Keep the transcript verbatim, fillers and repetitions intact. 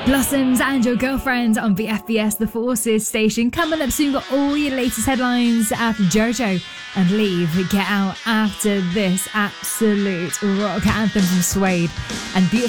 Blossoms and Your Girlfriend on the F B S The Forces station. Coming up soon, got all your latest headlines after Jojo and Leave Get Out after this absolute rock anthem from Suede and beautiful